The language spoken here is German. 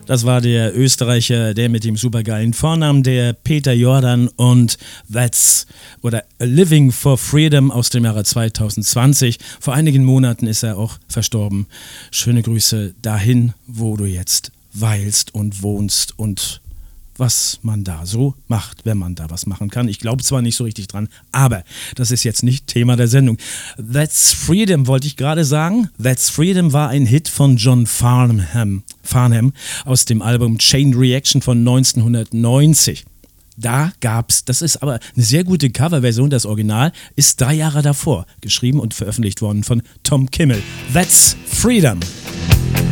Das war der Österreicher, der mit dem supergeilen Vornamen, der Peter Jordan, und Living for Freedom aus dem Jahre 2020. Vor einigen Monaten ist er auch verstorben. Schöne Grüße dahin, wo du jetzt weilst und wohnst und was man da so macht, wenn man da was machen kann. Ich glaube zwar nicht so richtig dran, aber das ist jetzt nicht Thema der Sendung. That's Freedom wollte ich gerade sagen. That's Freedom war ein Hit von John Farnham aus dem Album Chain Reaction von 1990. Da gab's, das ist aber eine sehr gute Coverversion, das Original ist 3 Jahre davor geschrieben und veröffentlicht worden von Tom Kimmel. That's Freedom.